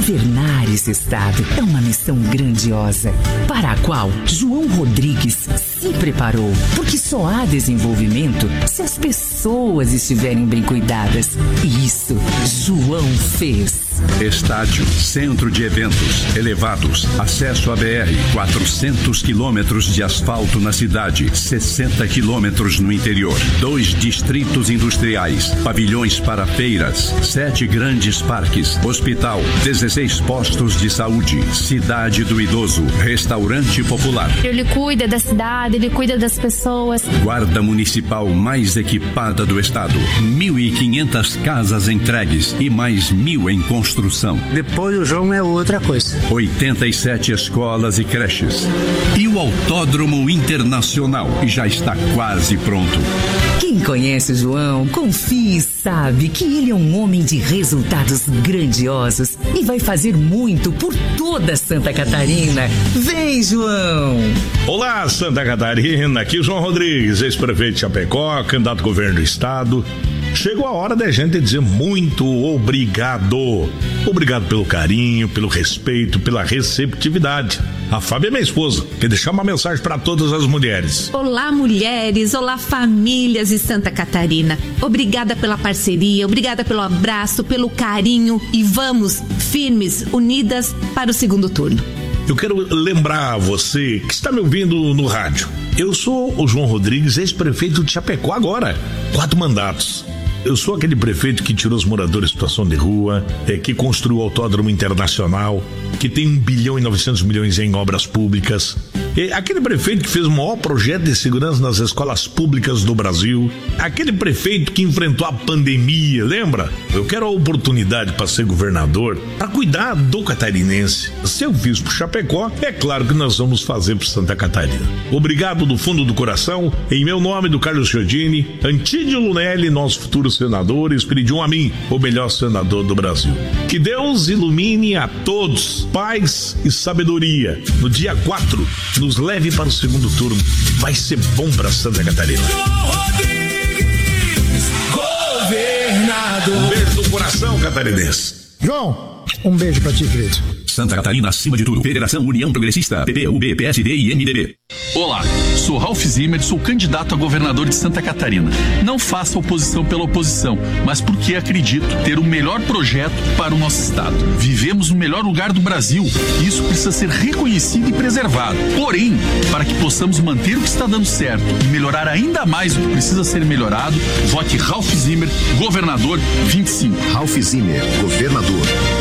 Governar esse estado é uma missão grandiosa, para a qual João Rodrigues se preparou, porque só há desenvolvimento se as pessoas estiverem bem cuidadas. E isso João fez. Estádio, centro de eventos, elevados, acesso à BR, 400 quilômetros de asfalto na cidade, 60 quilômetros no interior, 2 distritos industriais, pavilhões para feiras, 7 grandes parques, hospital, 16 postos de saúde, cidade do idoso, restaurante popular. Ele cuida da cidade, ele cuida das pessoas. Guarda municipal mais equipada do estado, 1.500 casas entregues e mais 1.000 em construção. Depois o João é outra coisa. 87 escolas e creches. E o Autódromo Internacional já está quase pronto. Quem conhece o João, confia e sabe que ele é um homem de resultados grandiosos e vai fazer muito por toda Santa Catarina. Vem, João! Olá, Santa Catarina, aqui o João Rodrigues, ex-prefeito de Chapecó, candidato ao governo do estado. Chegou a hora da gente dizer muito obrigado. Obrigado pelo carinho, pelo respeito, pela receptividade. A Fábia é minha esposa. Quer deixar uma mensagem para todas as mulheres. Olá, mulheres. Olá, famílias de Santa Catarina. Obrigada pela parceria, obrigada pelo abraço, pelo carinho. E vamos, firmes, unidas para o segundo turno. Eu quero lembrar a você que está me ouvindo no rádio. Eu sou o João Rodrigues, ex-prefeito de Chapecó agora. 4 mandatos. Eu sou aquele prefeito que tirou os moradores de situação de rua, que construiu o Autódromo Internacional, que tem 1 bilhão e 900 milhões em obras públicas. Aquele prefeito que fez o maior projeto de segurança nas escolas públicas do Brasil. Aquele prefeito que enfrentou a pandemia, lembra? Eu quero a oportunidade para ser governador, para cuidar do catarinense. Se eu fiz pro Chapecó, é claro que nós vamos fazer pro Santa Catarina. Obrigado do fundo do coração, em meu nome, do Carlos Chiodini, Antídio Lunelli, nosso futuro senador, e pediu a mim, o melhor senador do Brasil. Que Deus ilumine a todos, paz e sabedoria. No dia 4, nos leve para o segundo turno. Vai ser bom para Santa Catarina. Governador. Um beijo no coração, catarinense. João, um beijo pra ti, querido. Santa Catarina acima de tudo. Federação União Progressista, PP, UB, PSD e MDB. Olá, sou Ralph Zimmer, sou candidato a governador de Santa Catarina. Não faço oposição pela oposição, mas porque acredito ter o melhor projeto para o nosso estado. Vivemos no melhor lugar do Brasil e isso precisa ser reconhecido e preservado. Porém, para que possamos manter o que está dando certo e melhorar ainda mais o que precisa ser melhorado, vote Ralph Zimmer, governador 25. Ralph Zimmer, governador